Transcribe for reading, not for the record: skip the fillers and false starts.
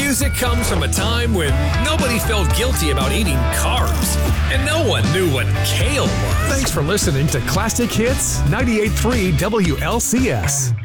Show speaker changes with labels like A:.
A: Music comes from a time when nobody felt guilty about eating carbs, and no one knew what kale was.
B: Thanks for listening to Classic Hits 98.3 WLCS.